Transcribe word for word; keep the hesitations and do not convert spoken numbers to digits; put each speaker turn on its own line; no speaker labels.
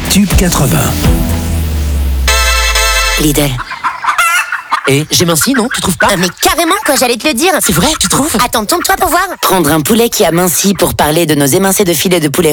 Tube quatre-vingts.
Lidl.
Et j'ai minci, non? Tu trouves pas?
Ah mais carrément quoi, j'allais te le dire.
C'est vrai, tu trouves?
Attends, tourne-toi pour voir.
Prendre un poulet qui a minci pour parler de nos émincés de filet de poulet